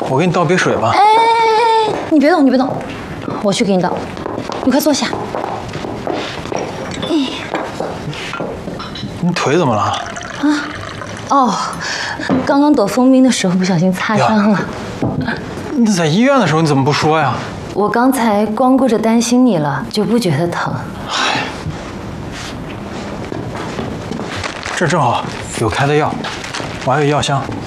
我给你倒杯水吧。 哎，你别动，你别动，我去给你倒。你快坐下。 你腿怎么了？ 啊，哦，刚刚躲蜂蜜的时候不小心擦伤了。 你在医院的时候你怎么不说呀？ 我刚才光顾着担心你了，就不觉得疼。 唉，这正好有开的药，我还有药箱。